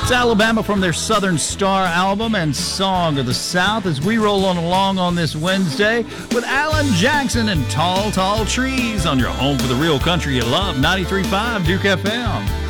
It's Alabama from their Southern Star album and Song of the South as we roll on along on this Wednesday with Alan Jackson and Tall, Tall Trees on your home for the real country you love, 93.5 Duke FM.